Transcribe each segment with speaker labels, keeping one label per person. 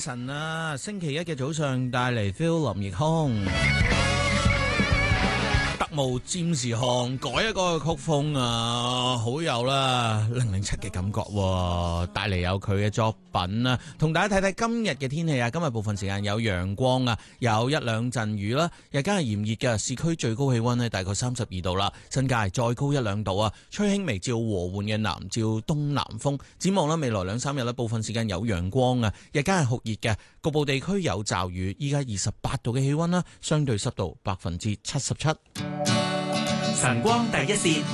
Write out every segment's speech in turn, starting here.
Speaker 1: 晨啊，星期一嘅早上帶嚟 Phil 林奕匡。特務占士漢改一個曲風啊，好有啦007嘅感覺喎，帶嚟有佢嘅作品啊，同大家睇睇今日嘅天氣啊。今日部分時間有陽光啊，有一兩陣雨啦，日間係炎熱嘅，市區最高氣溫呢大概32度啦，新界再高一兩度啊，吹輕微至和緩嘅南至東南風。展望啦，未來2-3日呢，部分時間有陽光啊，日間係酷熱嘅，局部地區有驟雨。依家28度嘅氣溫啦，相對濕度77%。
Speaker 2: 晨光第一線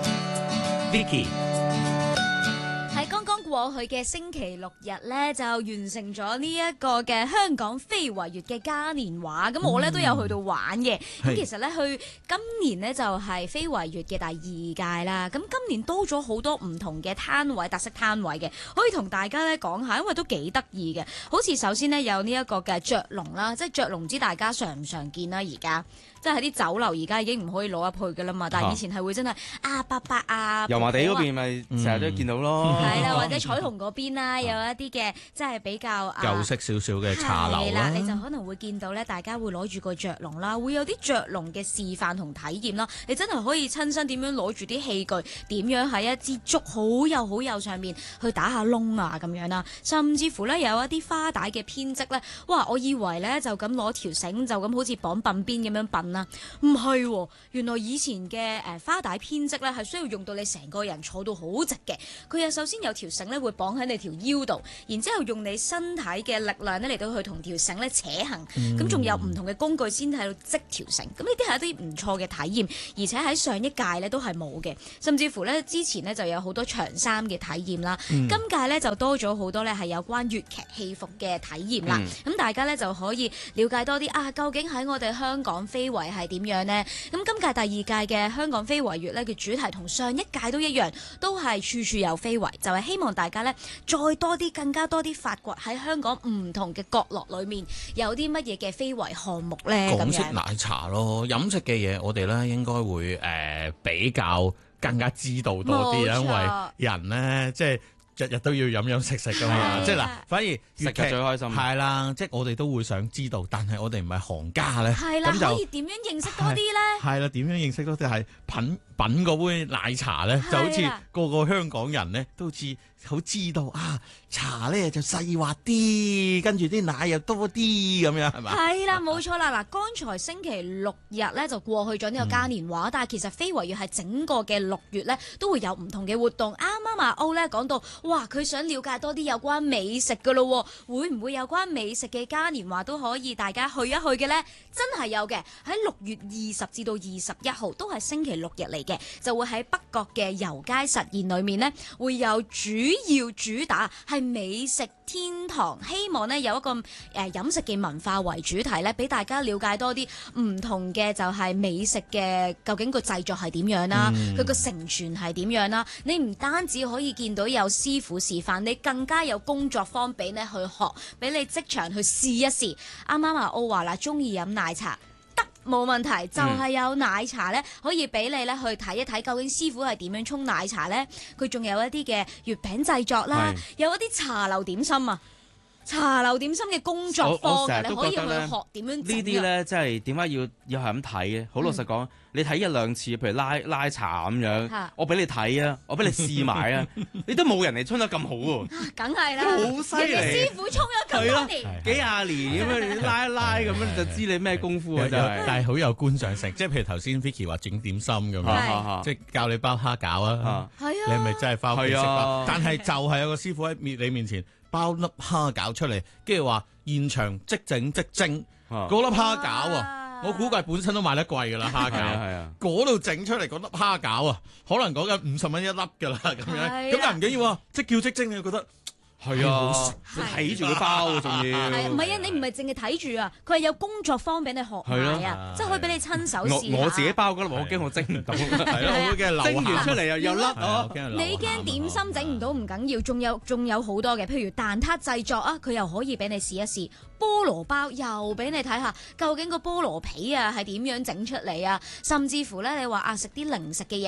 Speaker 2: Vicky
Speaker 3: 喺剛剛過去嘅星期六日咧，就完成咗呢一個嘅香港非遺月嘅嘉年華。咁我咧都有去到玩嘅。咁其實咧，去今年呢就係非遺月嘅第2屆啦。咁今年多咗好多唔同嘅攤位，特色攤位嘅，可以同大家咧講下，因為都幾得意嘅。好似首先呢，有呢一個嘅雀龍啦，即係雀龍，唔知大家常唔常見啦？而家即係喺啲酒樓，而家已經唔可以攞入去㗎啦嘛。但係以前係會真係伯伯啊，
Speaker 4: 油麻地嗰邊咪成日都見到咯。
Speaker 3: 係啦，或者彩虹嗰邊啦，有一啲嘅即係比較
Speaker 1: 舊式少少嘅茶樓啦，
Speaker 3: 你就可能會見到咧，大家會攞住個雀籠啦，會有啲雀籠嘅示範同體驗啦。你真係可以親身點樣攞住啲器具，點樣喺一支竹好幼上面去打下窿啊咁樣啦。甚至乎咧有一啲花帶嘅編織咧，哇！我以為咧就咁攞條繩就咁好似綁鬢邊咁樣綁啦，唔係喎，原來以前嘅花帶編織咧係需要用到你成個人坐到好直嘅。佢又首先有條繩咧會綁喺你條腰度，然之後用你身體嘅力量咧嚟到去同條繩咧扯行，咁仲有唔同嘅工具先喺度織條繩。咁呢啲係一啲唔錯嘅體驗，而且喺上一屆咧都係冇嘅，甚至乎咧之前咧就有好多長衫嘅體驗啦。今屆咧就多咗好多咧係有關粵劇戲服嘅體驗啦。咁大家咧就可以了解多啲究竟喺我哋香港非遺係點樣呢？咁今屆第2屆嘅香港非遺月咧嘅主題同上一屆都一樣，都係處處有非遺，就係希望大家咧再多啲、更加多啲發掘喺香港唔同嘅角落裏面有啲乜嘢嘅非遺項目咧。
Speaker 1: 港式奶茶咯，飲食嘅嘢我哋咧應該會比較更加知道多啲，因為人咧即係日日都要飲食㗎嘛，即係嗱，反而粵劇
Speaker 4: 最開心
Speaker 1: 係啦，即係我哋都會想知道，但係我哋唔係行家咧，
Speaker 3: 係啦，可以點樣認識多啲咧？
Speaker 1: 係啦，點樣認識多啲係品嗰杯奶茶咧，就好似個個香港人咧都好似好知道茶咧就細滑啲，跟住啲奶又多啲咁樣係咪？係
Speaker 3: 啦，冇錯啦。嗱，剛才星期六日咧就過去咗呢個嘉年華，但係其實非遺月係整個嘅6月咧都會有唔同嘅活動。啱啱阿歐咧講到，哇，佢想了解多啲有關美食㗎咯，會唔會有關美食嘅嘉年華都可以大家去一去嘅呢？真係有嘅，喺6月20至到21號都係星期六日嚟嘅，就會喺北角嘅遊街實驗裏面呢，會有主打係美食天堂，希望呢有一個飲食嘅文化為主題呢，俾大家了解多啲唔同嘅就係美食嘅究竟個製作係點樣啦，佢個承傳係點樣啦。你唔單止可以見到有師傅示範，你更加有工作坊俾你去學，俾你即場去試一試。啱啱阿歐話啦，中意飲奶茶。冇問題，就係有奶茶咧，可以俾你咧去睇一睇究竟師傅係點樣沖奶茶咧。佢仲有一啲嘅月餅製作啦，有一啲茶樓點心啊，茶樓點心嘅工作坊你可以去學點樣整。
Speaker 4: 呢啲咧，即係點解要係咁睇嘅？好老實講，你睇1-2次，譬如拉茶咁樣，我俾你睇啊，我俾你試埋啊，你都冇人哋沖得咁好喎。
Speaker 3: 梗係啦，
Speaker 4: 好犀利！
Speaker 3: 師傅沖咗咁多年，
Speaker 4: 幾廿年咁樣，你拉一拉咁樣就知你咩功夫啊！真係，
Speaker 1: 但係好有觀賞性，即係譬如頭先 Vicky 話整點心咁樣，即係教你包蝦餃啊，你係咪真係翻屋企食啊？但係就係有個師傅喺你面前包粒蝦餃出嚟，跟住話現場即整即蒸嗰粒蝦餃啊！我估計本身都賣得貴㗎啦，蝦餃，嗰度整出嚟嗰粒蝦餃啊，可能講緊50蚊一粒㗎啦，咁樣，咁但係唔緊要喎，即叫即蒸，你覺得係啊，睇住佢包仲要，
Speaker 3: 唔係啊，你唔係淨係睇住啊，佢係有工作坊俾你學埋啊，即係可以俾你親手試下。
Speaker 4: 我自己包嗰粒，我驚我蒸唔到，係咯，我驚蒸完出嚟又甩哦。
Speaker 3: 你驚點心整唔到唔緊要，仲有好多嘅，譬如蛋撻製作啊，佢又可以俾你試一試。菠蘿包又俾你睇下，究竟個菠蘿皮啊係點樣整出嚟啊？甚至乎咧，你話食啲零食嘅嘢。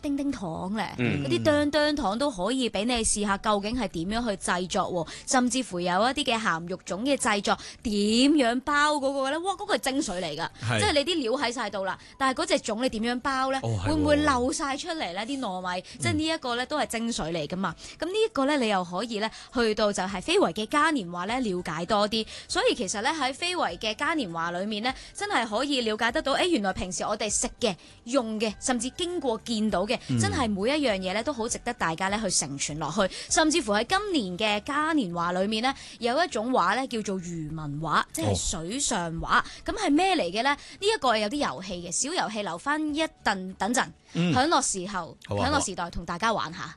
Speaker 3: 叮叮糖咧，
Speaker 4: 嗯
Speaker 3: 嗰啲哚哚糖都可以俾你試下，究竟係點樣去製作喎？甚至乎有一啲嘅鹹肉粽嘅製作，點樣包嗰個咧？哇，嗰個係精髓嚟㗎，
Speaker 1: 係
Speaker 3: 即係你啲料喺晒度啦，但係嗰隻粽你點樣包咧？
Speaker 1: 哦係喎
Speaker 3: 會唔會漏晒出嚟咧？啲糯米，即係呢一個咧都係精髓嚟㗎嘛。咁呢一個咧，你又可以咧去到就係非遺嘅嘉年華咧了解多啲。所以其實咧喺非遺嘅嘉年華裏面咧，真係可以了解得到，原來平時我哋食嘅、用嘅，甚至經過見到嘅，真係每一樣嘢咧都好值得大家咧去承傳落去。甚至乎喺今年嘅嘉年華裏面呢，有一種畫咧叫做漁民畫，即係水上畫。咁係咩嚟嘅呢？呢一個有啲遊戲嘅，小遊戲留翻一等陣，響落時候，
Speaker 1: 好啊
Speaker 3: 響落時代同大家玩下。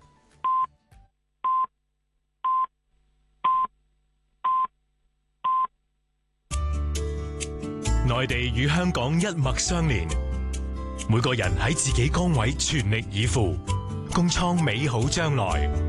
Speaker 5: 內地與香港一脈相連，每個人喺自己崗位全力以赴，共創美好將來。